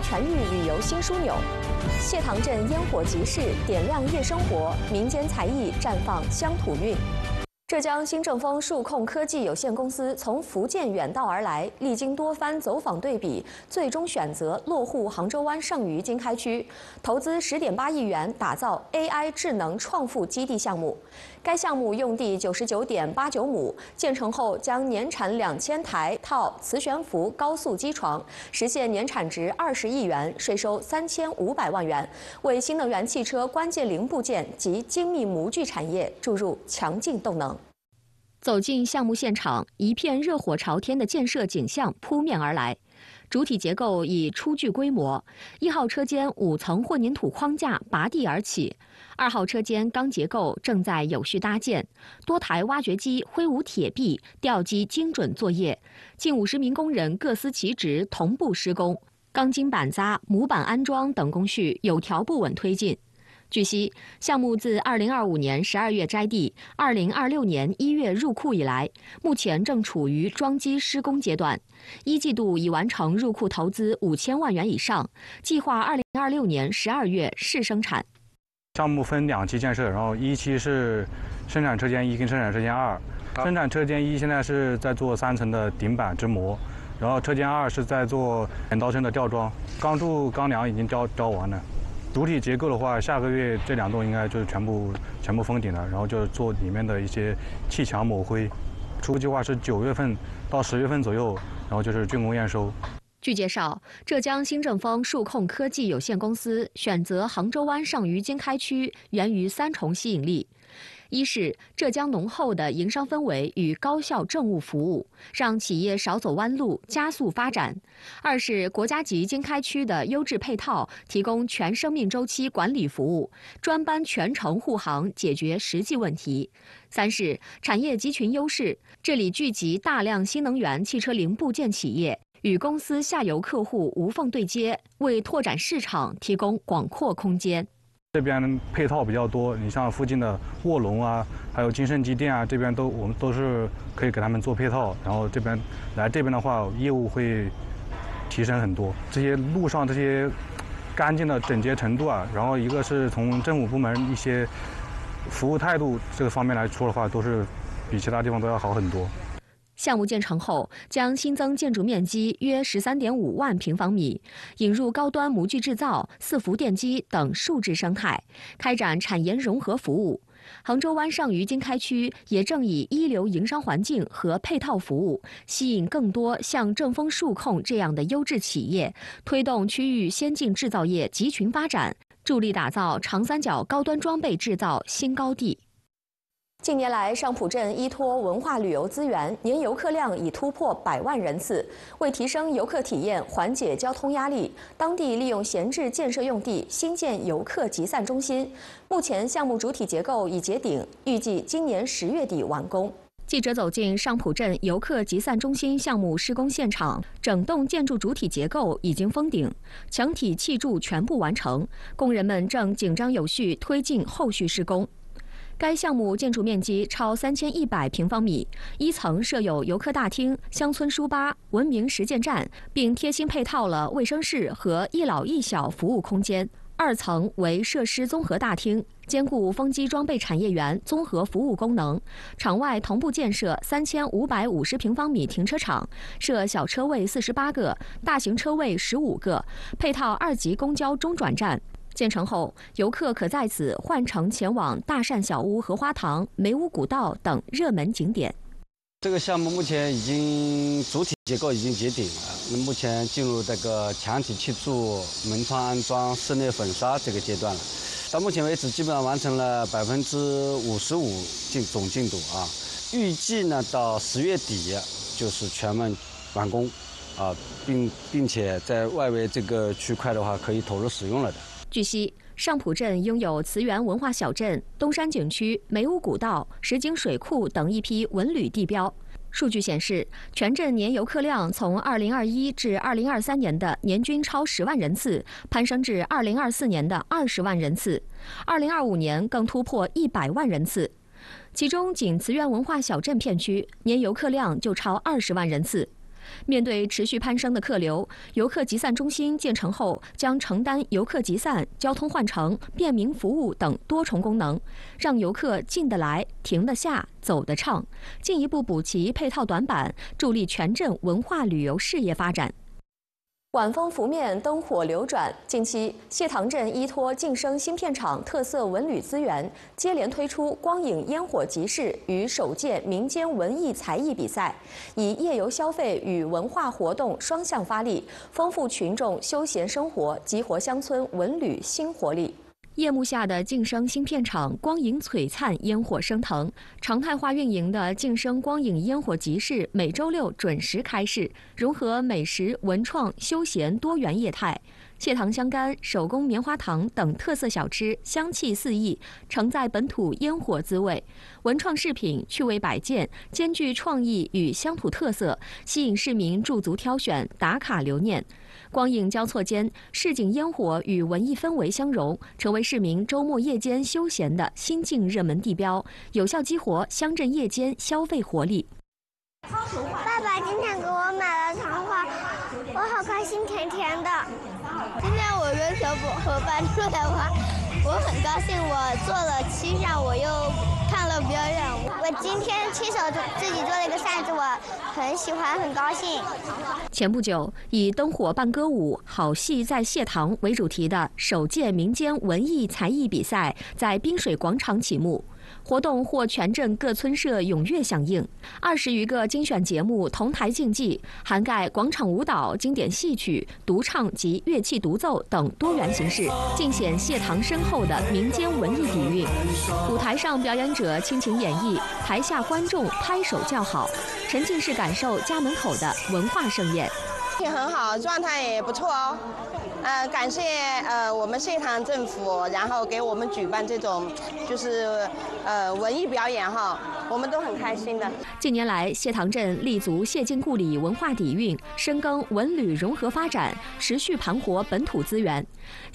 全域旅游新枢纽。谢塘镇烟火集市点亮夜生活，民间才艺绽放乡土韵。浙江新正风数控科技有限公司从福建远道而来，历经多番走访对比，最终选择落户杭州湾上虞经开区，投资10.8亿元打造 AI 智能创富基地项目。该项目用地99.89亩，建成后将年产2000台套磁悬浮高速机床，实现年产值20亿元，税收3500万元，为新能源汽车关键零部件及精密模具产业注入强劲动能。走进项目现场，一片热火朝天的建设景象扑面而来。主体结构已初具规模，1号车间5层混凝土框架拔地而起，2号车间钢结构正在有序搭建，多台挖掘机挥舞铁臂，吊机精准作业，近50名工人各司其职，同步施工，钢筋板扎、模板安装等工序有条不紊推进。据悉，项目自2025年12月摘地，2026年1月入库以来，目前正处于装机施工阶段。1季度已完成入库投资5000万元以上，计划2026年12月试生产。 项目分2期建设，然后1期是生产车间1跟生产车间2。生产车间1现在是在做3层的顶板支模，然后车间2是在做剪刀身的吊装，钢柱、钢梁已经吊完了。主体结构的话，下个月这2栋应该就是全部封顶了，然后就是做里面的一些砌墙抹灰。初步计划是9月份到10月份左右，然后就是竣工验收。 据介绍，浙江新正风数控科技有限公司选择杭州湾上虞经开区，源于3重吸引力。一是浙江浓厚的营商氛围与高效政务服务，让企业少走弯路，加速发展；二是国家级经开区的优质配套，提供全生命周期管理服务，专班全程护航，解决实际问题；三是产业集群优势，这里聚集大量新能源汽车零部件企业，与公司下游客户无缝对接，为拓展市场提供广阔空间。 这边配套比较多，你像附近的卧龙啊，还有金盛机电啊，这边我们都是可以给他们做配套。然后这边的话，业务会提升很多。这些路上这些干净的整洁程度啊，然后一个是从政府部门一些服务态度这个方面来说的话，都是比其他地方都要好很多。 项目建成后，将新增建筑面积约13.5万平方米，引入高端模具制造、伺服电机等数字生态，开展产研融合服务。杭州湾上虞经开区也正以一流营商环境和配套服务，吸引更多像正风数控这样的优质企业，推动区域先进制造业集群发展，助力打造长三角高端装备制造新高地。近年来，上浦镇依托文化旅游资源，年游客量已突破100万人次。为提升游客体验，缓解交通压力，当地利用闲置建设用地新建游客集散中心。目前项目主体结构已结顶，预计今年10月底完工。记者走进上浦镇游客集散中心项目施工现场，整栋建筑主体结构已经封顶，墙体砌筑全部完成，工人们正紧张有序推进后续施工。该项目建筑面积超3100平方米，1层设有游客大厅、乡村书吧、文明实践站，并贴心配套了卫生室和一老一小服务空间。2层为设施综合大厅，兼顾风机装备产业园综合服务功能。场外同步建设3550平方米停车场，设小车位48个，大型车位15个，配套2级公交中转站。建成后，游客可在此换乘前往大善小屋、荷花塘、梅屋古道等热门景点。 这个项目目前已经主体结构已经结顶了，目前进入这个墙体砌筑、门窗安装、室内粉刷这个阶段了。到目前为止，基本上完成了55%总进度啊。预计呢，到10月底就是全面完工啊，并且在外围这个区块的话，可以投入使用了的。 据悉，上浦镇拥有慈园文化小镇、东山景区、梅屋古道、石井水库等一批文旅地标。数据显示，全镇年游客量从2021至2023年的年均超10万人次，攀升至2024年的20万人次，2025年更突破100万人次。其中，仅慈园文化小镇片区年游客量就超20万人次。 面对持续攀升的客流，游客集散中心建成后，将承担游客集散、交通换乘、便民服务等多重功能，让游客进得来、停得下、走得畅，进一步补齐配套短板，助力全镇文化旅游事业发展。晚风拂面，灯火流转。近期，谢塘镇依托晋升芯片厂特色文旅资源，接连推出光影烟火集市与首届民间文艺才艺比赛，以夜游消费与文化活动双向发力，丰富群众休闲生活，激活乡村文旅新活力。夜幕下的晋升芯片厂光影璀璨，烟火升腾。常态化运营的晋升光影烟火集市每周六准时开市，融合美食、文创、休闲多元业态。谢塘香干、手工棉花糖等特色小吃香气四溢，承载本土烟火滋味。文创饰品趣味百件，兼具创意与乡土特色，吸引市民驻足挑选、打卡留念。光影交错间，市井烟火与文艺氛围相融，成为市民周末夜间休闲的新晋热门地标，有效激活乡镇夜间消费活力。 爸爸今天给我买了糖花，我好开心，甜甜的。 今天我跟小伙伴出来玩，我很高兴。我做了漆扇，我又看了表演。 我今天亲手自己做了一个扇子，我很喜欢，很高兴。 前不久，以灯火伴歌舞，好戏在谢塘为主题的首届民间文艺才艺比赛在滨水广场启幕。活动获全镇各村社踊跃响应，20余个精选节目同台竞技，涵盖广场舞蹈、经典戏曲、独唱及乐器独奏等多元形式，尽显谢塘深厚的民间文艺底蕴。舞台上表演者倾情演绎，台下观众拍手叫好，沉浸式感受家门口的文化盛宴。 很好，状态也不错哦。感谢我们谢塘政府，然后给我们举办这种就是文艺表演哈，我们都很开心的。 近年来，谢塘镇立足谢晋故里文化底蕴，深耕文旅融合发展，持续盘活本土资源。